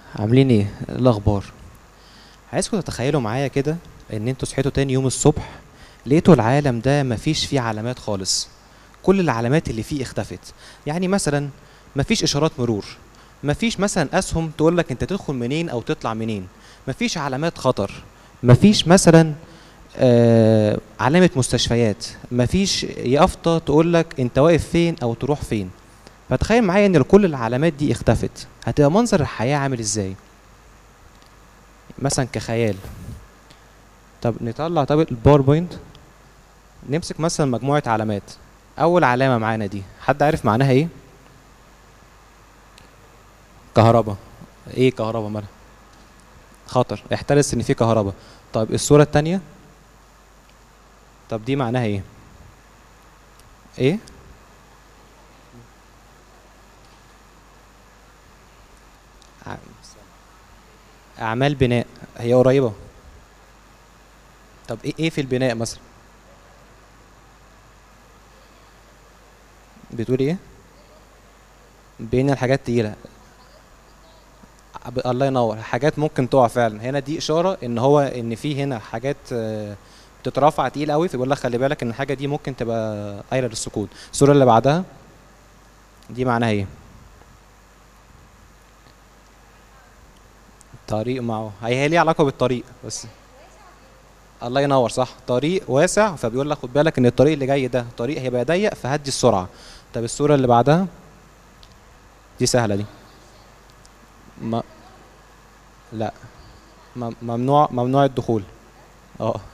عاملين ايه الاخبار؟ عايزكم تتخيلوا معايا كده ان انتوا صحيتوا تاني يوم الصبح، لقيتوا العالم ده مفيش فيه علامات خالص. كل العلامات اللي فيه اختفت. يعني مثلا مفيش اشارات مرور، مفيش مثلا اسهم تقولك انت تدخل منين او تطلع منين، مفيش علامات خطر، مفيش مثلا علامة مستشفيات، مفيش يافطة تقولك انت واقف فين او تروح فين. فتخيل معايا ان كل العلامات دي اختفت، هتبقى منظر الحياة عامل ازاي؟ مثلا كخيال. طب نطلع الباوربوينت، نمسك مثلا مجموعة علامات. أول علامة معانا دي حد عارف معناها إيه؟ كهرباء. إيه كهرباء مالها؟ خطر، احترس إن في كهرباء. طب الصورة التانية، طب دي معناها إيه؟ إيه؟ ع- أعمال بناء. هي قريبة. طب إيه في البناء مثلا؟ بتقول إيه؟ بين الحاجات تقيلة. الله ينور، حاجات ممكن تقع فعلا. هنا دي إشارة إن هو إن في هنا حاجات بتترفع تقيل قوي، فبيقول لك خلي بالك إن الحاجة دي ممكن تبقى قايلة للسقوط. الصورة اللي بعدها دي معناها إيه؟ طريق معه، هي ليها علاقة بالطريق بس. الله ينور، صح، طريق واسع، فبيقول لك خد بالك ان الطريق اللي جاي ده طريق هيبقى ضيق فهدي السرعة. طب الصورة اللي بعدها دي سهلة دي. ما لا، ممنوع الدخول. اه.